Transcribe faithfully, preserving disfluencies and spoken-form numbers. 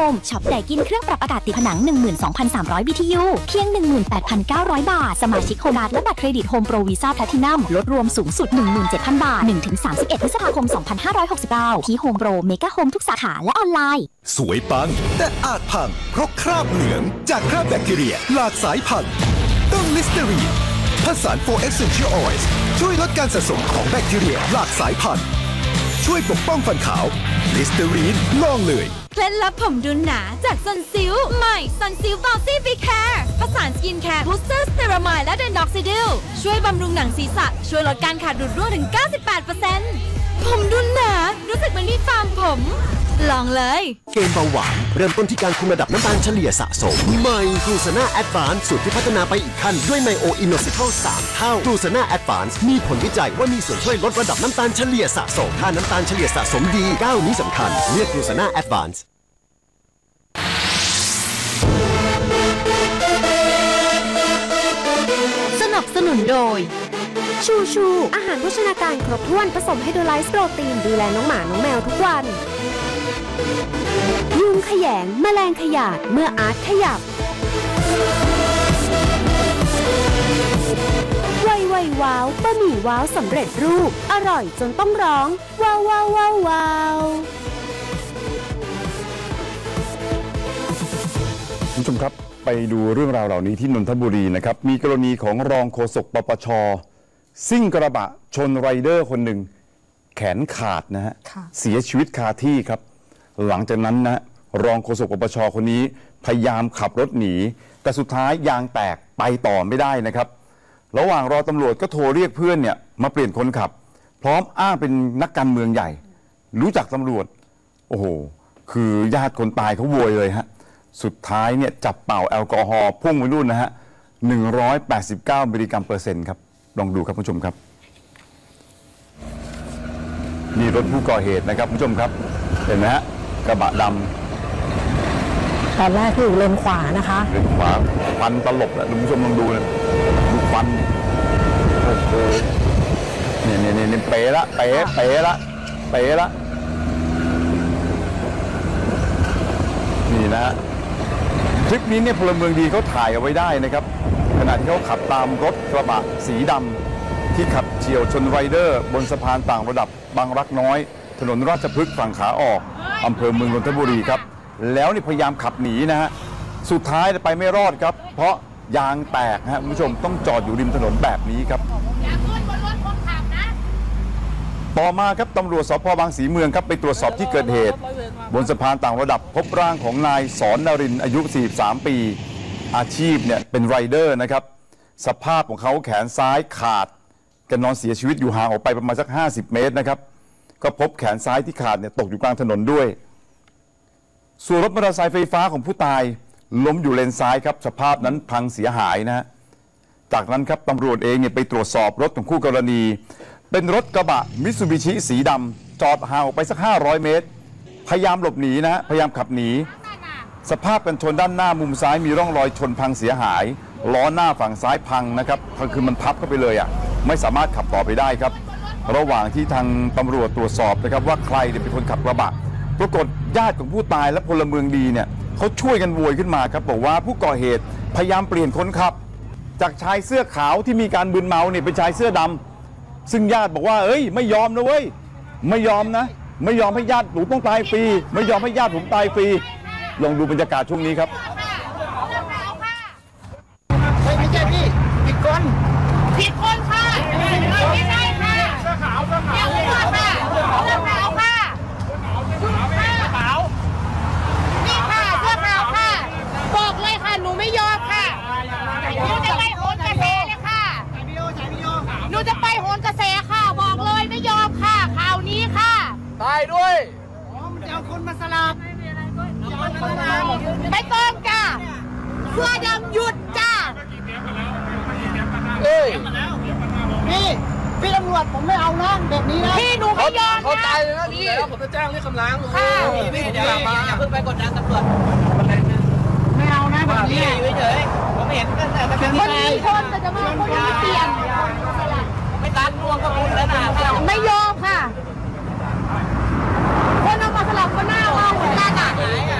มช็อปไดกินเครื่องปรับอากาศติดผนัง หนึ่งหมื่นสองพันสามร้อย บี ที ยู เพียง หนึ่งหมื่นแปดพันเก้าร้อย บาทสมาชิกโฮมการ์ดและบัตรเครดิตโฮมโปรวีซ่าแพลทินัมลดรวมสูงสุด หนึ่งหมื่นเจ็ดพัน บาท หนึ่งถึงสามสิบเอ็ด พฤษภาคม สองพันห้าร้อยหกสิบเก้า ที่โฮมโปรเมกะโฮมทุกสาขาและออนไลน์สวยปังแต่อาจพังเพราะคราบเหลืองจากคราบแบคทีเรียหลากสายพันธุ์ต้องลิสเตอรีนผสาน โฟร์ Essential Oils ช่วยลดการสะสมของแบคทีเรียหลากสายพันธุ์ช่วยปกป้องฟันขาวลิสเตอรีนลองเลยเคล็ดลับผมดูหนาจากซันซิลใหม่ซันซิลบอลซี่บีแคร์ผสานสกินแคร์บูสเตอร์สเตอรามายและเดนด็อกซิดิลช่วยบำรุงหนังศีรษะช่วยลดการขาดดูดร่วงถึง เก้าสิบแปดเปอร์เซ็นต์ ผมดูหนารู้สึกเหมือนมีฟาร์มผมลองเลยเกมเบาหวานเริ่มต้นที่การคุมระดับน้ำตาลเฉลี่ยสะสมใหม่กลูซาน่าแอดวานซ์สูตรที่พัฒนาไปอีกขั้นด้วยไมโออินโนซิทัลสามเท่ากลูซาน่าแอดวานซ์มีผลวิจัยว่ามีส่วนช่วยลดระดับน้ำตาลเฉลี่ยสะสมถ้าน้ำตาลเฉลี่ยสะสมดีก้าวนี้สำคัญเลือกกลูซาน่าแอดวานซ์สนับสนุนโดยชูชูอาหารโภชนาการครบถ้วนผสมไฮโดรไลซ์โปรตีนดูแลน้องหมาน้องแมวทุกวันยุงขยงแมลงขยาดเมื่ออาร์ตขยับไวไวว้าวบะหมี่ว้าวสำเร็จรูปอร่อยจนต้องร้องว้าวว้าวว้าวว้าวคุณผู้ชมครับไปดูเรื่องราวเหล่านี้ที่นนทบุรีนะครับมีกรณีของรองโฆษกปปช.ซิ่งกระบะชนไรเดอร์คนหนึ่งแขนขาดนะฮะเสียชีวิตคาที่ครับหลังจากนั้นนะรองโฆษกปปช.คนนี้พยายามขับรถหนีแต่สุดท้ายยางแตกไปต่อไม่ได้นะครับระหว่างรอตำรวจก็โทรเรียกเพื่อนเนี่ยมาเปลี่ยนคนขับพร้อมอ้างเป็นนักการเมืองใหญ่รู้จักตำรวจโอ้โหคือญาติคนตายเขาโวยเลยฮะสุดท้ายเนี่ยจับเป่าแอลกอฮอล์พุ่งไปนู่นนะฮะหนึ่งร้อยแปดสิบเก้ามิลลิกรัมเปอร์เซ็นต์ครับลองดูครับผู้ชมครับนี่รถผู้ก่อเหตุนะครับผู้ชมครับเห็นไหมฮะกระบะดำตอนแรกที่อยู่เลนขวานะคะเลนขวาควันตลบแหละคุณผู้ชมลองดูนะดูควันโอ้โหเนี่ยเนี่ยเนี่ยเป๋ละเป๋เป๋ละเป๋ละนี่นะฮะคลิปนี้เนี่ยพลเมืองดีเขาถ่ายเอาไว้ได้นะครับขณะที่เขาขับตามรถกระบะสีดำที่ขับเฉี่ยวชนไรเดอร์บนสะพานต่างระดับบางรักน้อยถนนราชพฤกษ์ฝั่งขาออกอำเภอเมืองนนทบุรีครับแล้วนี่พยายามขับหนีนะฮะสุดท้ายไปไม่รอดครับเพราะยางแตกฮะคุณผู้ชมต้องจอดอยู่ริมถนนแบบนี้ครับต่อมาครับตำรวจสพ.บางสีเมืองครับไปตรวจสอบที่เกิดเหตุบนสะพานต่างระดับพบร่างของนายสอนนรินทร์อายุสี่สิบสามปีอาชีพเนี่ยเป็นไรเดอร์นะครับสภาพของเขาแขนซ้ายขาดแกนอนเสียชีวิตอยู่ห่างออกไปประมาณสักห้าสิบเมตรนะครับก็พบแขนซ้ายที่ขาดเนี่ยตกอยู่กลางถนนด้วยส่วนรถมอเตอร์ไซค์ไฟฟ้าของผู้ตายล้มอยู่เลนซ้ายครับสภาพนั้นพังเสียหายนะฮะจากนั้นครับตำรวจเองเนี่ยไปตรวจสอบรถของคู่กรณีเป็นรถกระบะมิตซูบิชิสีดำจอดห่างออกไปสักห้าร้อยเมตรพยายามหลบหนีนะฮะพยายามขับหนีสภาพกันชนด้านหน้ามุมซ้ายมีร่องรอยชนพังเสียหายล้อหน้าฝั่งซ้ายพังนะครับคือมันพับเข้าไปเลยอ่ะไม่สามารถขับต่อไปได้ครับระหว่างที่ทางตำรวจตรวจสอบนะครับว่าใครเป็นคนขับกระบะปรากฏญาติของผู้ตายและพลเมืองดีเนี่ยเขาช่วยกันโวยขึ้นมาครับบอกว่าผู้ก่อเหตุพยายามเปลี่ยนคนขับจากชายเสื้อขาวที่มีการบึนเมาเนี่ยเป็นชายเสื้อดำซึ่งญาติบอกว่าเอ้ยไม่ยอมนะเว้ยไม่ยอมนะไม่ยอมให้ญาติหนูต้องตายฟรีไม่ยอมให้ญาติผมตายฟรีลองดูบรรยากาศช่วงนี้ครับไม่ใช่พี่ผิดคนผิดคนค่ะไม่ใช่ค่ะเสื้อขาวเสื้อขาวเสื้อขาวค่ะเสื้อขาวค่ะเสื้อขาวนี่ค่ะเสื้อขาวค่ะบอกเลยค่ะหนูไม่ยอมค่ะหนูจะไปโหนกระแสเลยค่ะหนูจะไปโหนกระแสค่ะบอกเลยไม่ยอมค่ะข่าวนี้ค่ะตายด้วยจะเอาคนมาสลับไม่ต้องจ้าเสื้อดำหยุดจ้าเอ้ยพี่พี่ตำรวจผมไม่เอานะแบบนี้นะพี่หนูไม่ยอมนะเขาตายเลยนะพี่แล้วผมจะแจ้งเรื่องคำล้างค่ะพี่อย่าอย่าเพิ่งไปกดดันตำรวจไม่เอานะแบบนี้อยู่เฉยผมเห็นตั้งแต่ตะกี้คนมีคนแต่จะมาคนไม่เปลี่ยนไม่ตันรวมกับคุณแล้วนะไม่ยอมค่ะคนเอามาสลับคนหน้าเอาคนหน้าหนา